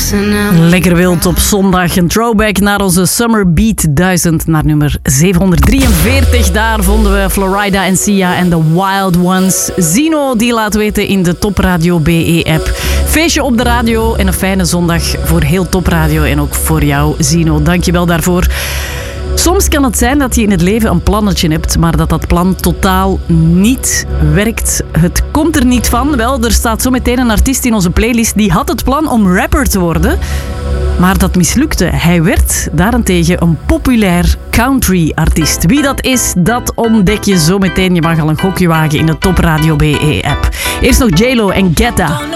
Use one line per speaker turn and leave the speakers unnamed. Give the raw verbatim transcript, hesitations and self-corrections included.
Lekker wild op zondag. Een throwback naar onze Summer Beat duizend, naar nummer zevenhonderddrieënveertig. Daar vonden we Florida en Sia en The Wild Ones. Zino die laat weten in de Top Radio B E-app. Feestje op de radio en een fijne zondag voor heel Top Radio en ook voor jou, Zino. Dankjewel daarvoor. Soms kan het zijn dat je in het leven een plannetje hebt, maar dat dat plan totaal niet werkt. Het komt er niet van. Wel, er staat zo meteen een artiest in onze playlist die had het plan om rapper te worden, maar dat mislukte. Hij werd daarentegen een populair country-artiest. Wie dat is, dat ontdek je zo meteen. Je mag al een gokje wagen in de Top Radio B E-app. Eerst nog J-Lo en Guetta.